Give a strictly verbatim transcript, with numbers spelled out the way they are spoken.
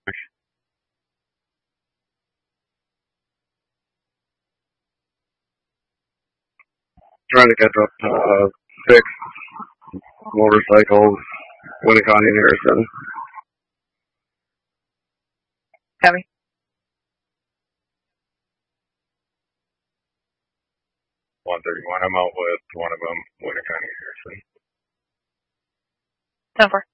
Trying to catch up to uh, six motorcycles, Winnicott and Harrison. Copy. one thirty-one. I'm out with one of them, Winnicott and Harrison. ten four.